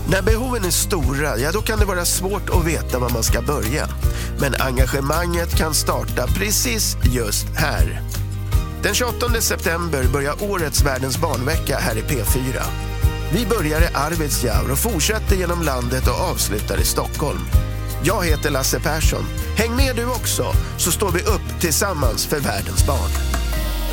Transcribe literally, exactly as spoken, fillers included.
När behoven är stora, ja då kan det vara svårt att veta var man ska börja. Men engagemanget kan starta precis just här. Den tjugoåttonde september börjar årets Världens barnvecka här i P fyra. Vi börjar i Arvidsjaur och fortsätter genom landet och avslutar i Stockholm. Jag heter Lasse Persson. Häng med du också, så står vi upp tillsammans för världens barn.